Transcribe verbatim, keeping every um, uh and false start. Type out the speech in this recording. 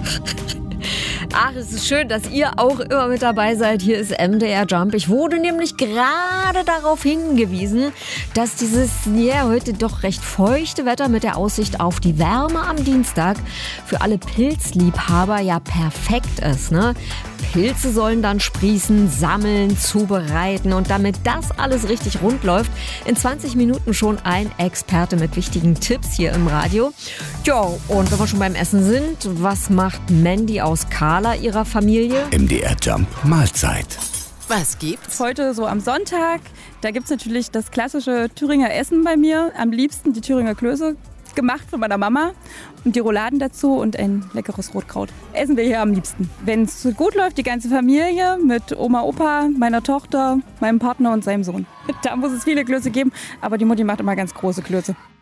Ach, es ist schön, dass ihr auch immer mit dabei seid. Hier ist M D R Jump. Ich wurde nämlich gerade darauf hingewiesen, dass dieses ja, heute doch recht feuchte Wetter mit der Aussicht auf die Wärme am Dienstag für alle Pilzliebhaber ja perfekt ist. Ne? Pilze sollen dann sprießen, sammeln, zubereiten und damit das alles richtig rund läuft, in zwanzig Minuten schon ein Experte mit wichtigen Tipps hier im Radio. Ja, und wenn wir schon beim Essen sind, was macht Mandy aus Carla ihrer Familie? M D R Jump Mahlzeit. Was gibt's? Heute so am Sonntag, da gibt's natürlich das klassische Thüringer Essen bei mir. Am liebsten die Thüringer Klöße, gemacht von meiner Mama und die Rouladen dazu und ein leckeres Rotkraut. Essen wir hier am liebsten. Wenn es gut läuft, die ganze Familie mit Oma, Opa, meiner Tochter, meinem Partner und seinem Sohn. Da muss es viele Klöße geben, aber die Mutti macht immer ganz große Klöße.